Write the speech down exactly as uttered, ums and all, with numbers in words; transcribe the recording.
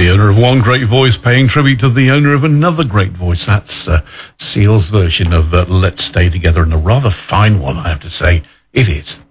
The owner of one great voice paying tribute to the owner of another great voice. That's uh, Seal's version of uh, Let's Stay Together, and a rather fine one, I have to say. It is.